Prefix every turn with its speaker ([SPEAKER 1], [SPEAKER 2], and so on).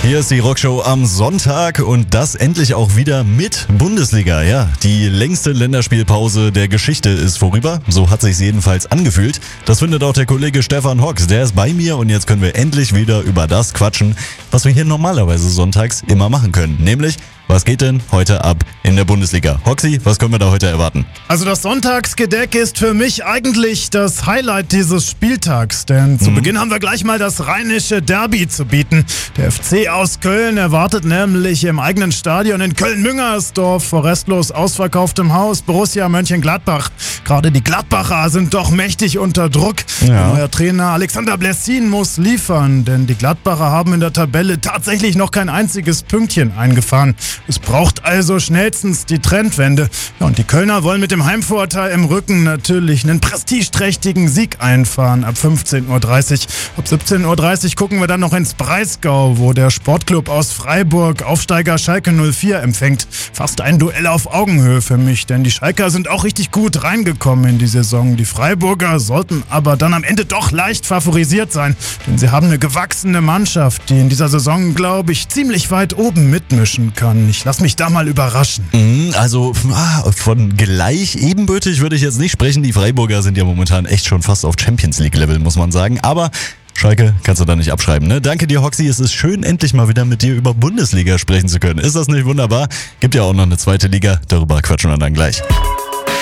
[SPEAKER 1] Hier ist die Rockshow am Sonntag und das endlich auch wieder mit Bundesliga. Ja, die längste Länderspielpause der Geschichte ist vorüber. So hat sich's jedenfalls angefühlt. Das findet auch der Kollege Stefan Hocks. Der ist bei mir und jetzt können wir endlich wieder über das quatschen, was wir hier normalerweise sonntags immer machen können. Nämlich, was geht denn heute ab in der Bundesliga? Hoxi, was können wir da heute erwarten?
[SPEAKER 2] Also das Sonntagsgedeck ist für mich eigentlich das Highlight dieses Spieltags, denn zu Beginn haben wir gleich mal das rheinische Derby zu bieten. Der FC aus Köln erwartet nämlich im eigenen Stadion in Köln-Müngersdorf vor restlos ausverkauftem Haus Borussia Mönchengladbach. Gerade die Gladbacher sind doch mächtig unter Druck.
[SPEAKER 1] Ja.
[SPEAKER 2] Der neue Trainer Alexander Blessin muss liefern, denn die Gladbacher haben in der Tabelle tatsächlich noch kein einziges Pünktchen eingefahren. Es braucht also schnellstens die Trendwende. Ja, und die Kölner wollen mit dem Heimvorteil im Rücken natürlich einen prestigeträchtigen Sieg einfahren ab 15.30 Uhr. Ab 17.30 Uhr gucken wir dann noch ins Breisgau, wo der Sportclub aus Freiburg Aufsteiger Schalke 04 empfängt. Fast ein Duell auf Augenhöhe für mich, denn die Schalker sind auch richtig gut reingekommen in die Saison. Die Freiburger sollten aber dann am Ende doch leicht favorisiert sein, denn sie haben eine gewachsene Mannschaft, die in dieser Saison, glaube ich, ziemlich weit oben mitmischen kann. Ich lass mich da mal überraschen.
[SPEAKER 1] Also von gleich ebenbürtig würde ich jetzt nicht sprechen. Die Freiburger sind ja momentan echt schon fast auf Champions League Level, muss man sagen. Aber Schalke kannst du da nicht abschreiben, ne? Danke dir, Hoxi. Es ist schön, endlich mal wieder mit dir über Bundesliga sprechen zu können. Ist das nicht wunderbar? Gibt ja auch noch eine zweite Liga. Darüber quatschen wir dann gleich.